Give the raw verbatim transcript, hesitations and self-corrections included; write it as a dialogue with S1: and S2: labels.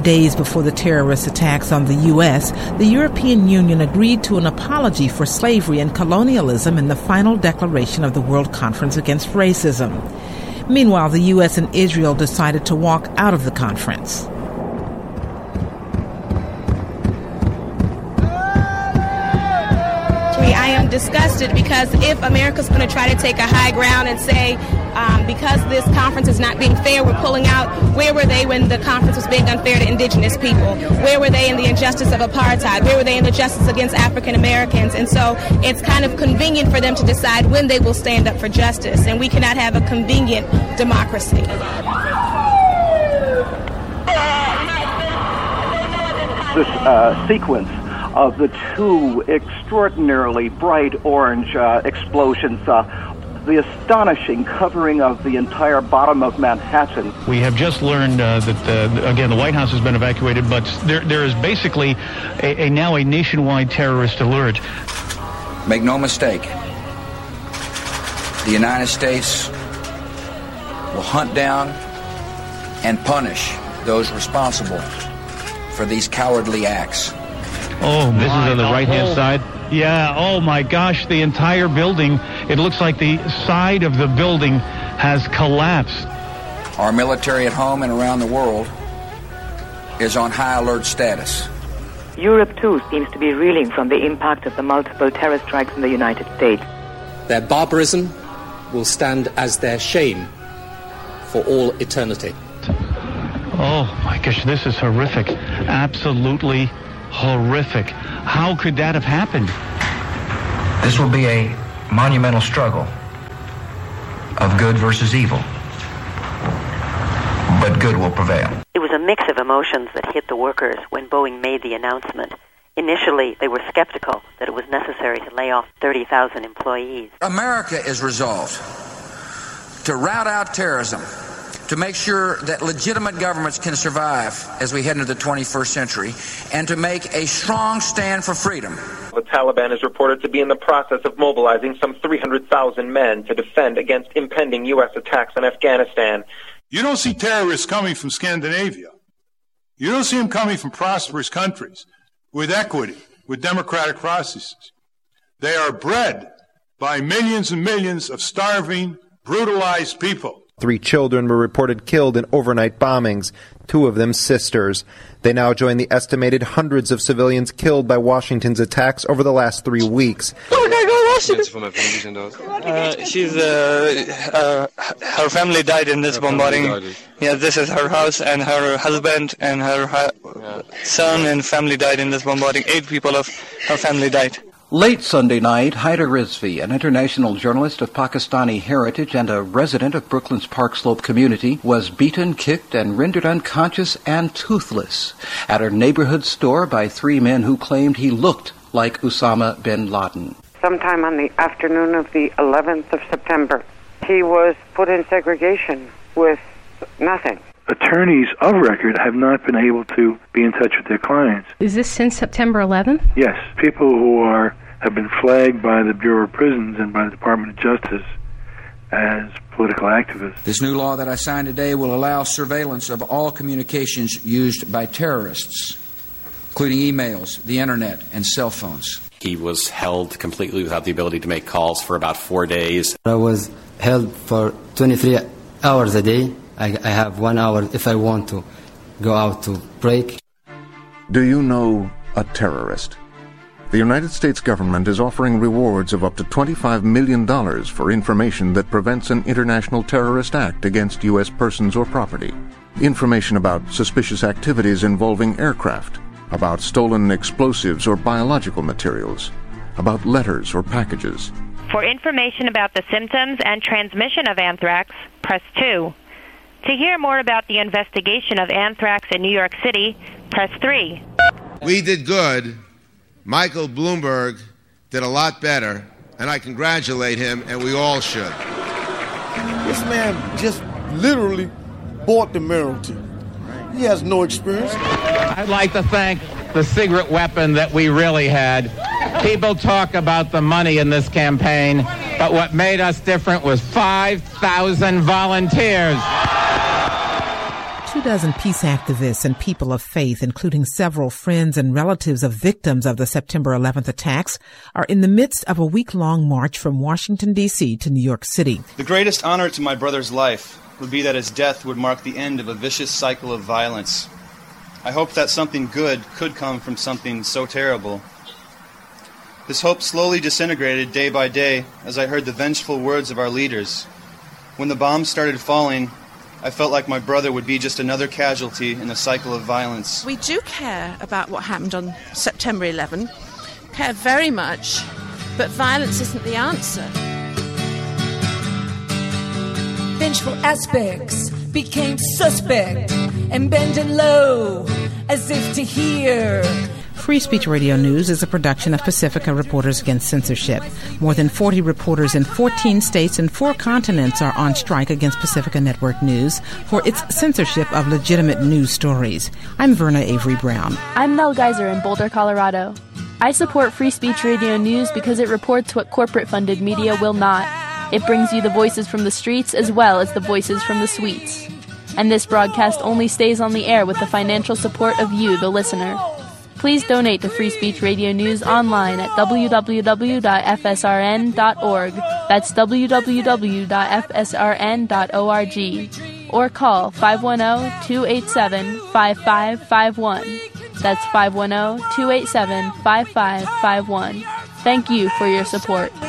S1: days before the terrorist attacks on the U S, the European Union agreed to an apology for slavery and colonialism in the final declaration of the World Conference Against Racism. Meanwhile, the U S and Israel decided to walk out of the conference.
S2: I am disgusted because if America's going to try to take a high ground and say, um, because this conference is not being fair, we're pulling out, where were they when the conference was being unfair to indigenous people? Where were they in the injustice of apartheid? Where were they in the justice against African Americans? And so it's kind of convenient for them to decide when they will stand up for justice, and we cannot have a convenient democracy.
S3: This uh, sequence of the two extraordinarily bright orange uh, explosions, uh, the astonishing covering of the entire bottom of Manhattan.
S4: We have just learned uh, that, uh, again, the White House has been evacuated, but there, there is basically a, a now a nationwide terrorist alert.
S5: Make no mistake, the United States will hunt down and punish those responsible for these cowardly acts.
S4: Oh, this is on the right-hand side. Yeah, oh my gosh, the entire building, it looks like the side of the building has collapsed.
S5: Our military at home and around the world is on high alert status.
S6: Europe, too, seems to be reeling from the impact of the multiple terror strikes in the United States.
S7: Their barbarism will stand as their shame for all eternity.
S4: Oh my gosh, this is horrific. Absolutely horrific. How could that have happened?
S8: This will be a monumental struggle of good versus evil. But good will prevail.
S9: It was a mix of emotions that hit the workers when Boeing made the announcement. Initially, they were skeptical that it was necessary to lay off thirty thousand employees.
S5: America is resolved to rout out terrorism, to make sure that legitimate governments can survive as we head into the twenty-first century, and to make a strong stand for freedom.
S10: The Taliban is reported to be in the process of mobilizing some three hundred thousand men to defend against impending U S attacks on Afghanistan.
S11: You don't see terrorists coming from Scandinavia. You don't see them coming from prosperous countries with equity, with democratic processes. They are bred by millions and millions of starving, brutalized people.
S12: Three children were reported killed in overnight bombings, two of them sisters. They now join the estimated hundreds of civilians killed by Washington's attacks over the last three weeks.
S13: Uh, she's, uh, uh, her family died in this bombarding. Yeah, this is her house, and her husband and her ha- son and family died in this bombarding. Eight people of her family died.
S14: Late Sunday night, Haider Rizvi, an international journalist of Pakistani heritage and a resident of Brooklyn's Park Slope community, was beaten, kicked, and rendered unconscious and toothless at a neighborhood store by three men who claimed he looked like Osama bin Laden.
S15: Sometime on the afternoon of the eleventh of September, he was put in segregation with nothing.
S16: Attorneys of record have not been able to be in touch with their clients.
S17: Is this since September eleventh?
S16: Yes. People who are have been flagged by the Bureau of Prisons and by the Department of Justice as political activists.
S5: This new law that I signed today will allow surveillance of all communications used by terrorists, including emails, the internet, and cell phones.
S18: He was held completely without the ability to make calls for about four days.
S19: I was held for twenty-three hours a day. I, I have one hour if I want to go out to break.
S20: Do you know a terrorist? The United States government is offering rewards of up to twenty-five million dollars for information that prevents an international terrorist act against U S persons or property. Information about suspicious activities involving aircraft, about stolen explosives or biological materials, about letters or packages.
S7: For information about the symptoms and transmission of anthrax, press two. To hear more about the investigation of anthrax in New York City, press three.
S2: We did good. Michael Bloomberg did a lot better, and I congratulate him, and we all should.
S3: This man just literally bought the mayoralty. He has no experience.
S5: I'd like to thank the secret weapon that we really had. People talk about the money in this campaign, but what made us different was five thousand volunteers.
S1: Two dozen peace activists and people of faith, including several friends and relatives of victims of the September eleventh attacks, are in the midst of a week-long march from Washington, D C to New York City.
S21: The greatest honor to my brother's life would be that his death would mark the end of a vicious cycle of violence. I hope that something good could come from something so terrible. This hope slowly disintegrated day by day as I heard the vengeful words of our leaders. When the bombs started falling, I felt like my brother would be just another casualty in a cycle of violence.
S22: We do care about what happened on September eleventh, care very much, but violence isn't the answer.
S23: Vengeful aspects became suspect and bending low as if to hear.
S1: Free Speech Radio News is a production of Pacifica Reporters Against Censorship. More than forty reporters in fourteen states and four continents are on strike against Pacifica Network News for its censorship of legitimate news stories. I'm Verna Avery Brown.
S24: I'm Mel Geiser in Boulder, Colorado. I support Free Speech Radio News because it reports what corporate-funded media will not. It brings you the voices from the streets as well as the voices from the suites. And this broadcast only stays on the air with the financial support of you, the listener. Please donate to Free Speech Radio News online at w w w dot f s r n dot org. That's w w w dot f s r n dot org. Or call five one zero, two eight seven, five five five one. That's five one zero, two eight seven, five five five one. Thank you for your support.